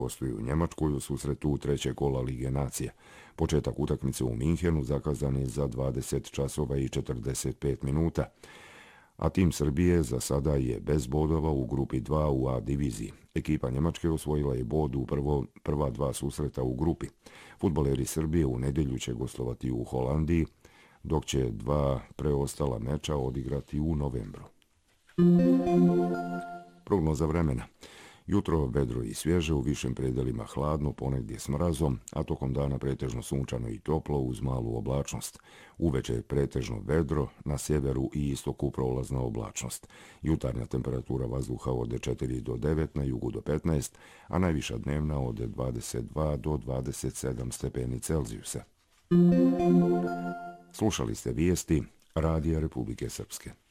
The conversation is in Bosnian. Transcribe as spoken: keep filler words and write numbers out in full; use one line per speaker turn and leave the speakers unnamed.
gostuju u Njemačkoj u susretu trećeg kola Lige nacija. Početak utakmice u Minhenu zakazan je za dvadeset časova i četrdeset pet minuta. A tim Srbije za sada je bez bodova u grupi dva u A diviziji. Ekipa Njemačke osvojila je bod u prvo, prva dva susreta u grupi. Fudbaleri Srbije u nedjelju će gostovati u Holandiji, dok će dva preostala meča odigrati u novembru. Prognoza vremena. Jutro vedro i svježe, u višim predelima hladno, ponegdje s mrazom, a tokom dana pretežno sunčano i toplo uz malu oblačnost. Uveče pretežno vedro, na sjeveru i istoku prolazna oblačnost. Jutarnja temperatura vazduha od četiri do devet, na jugu do petnaest, a najviša dnevna od dvadeset dva do dvadeset sedam stepeni Celzijusa. Slušali ste vijesti Radija Republike Srpske.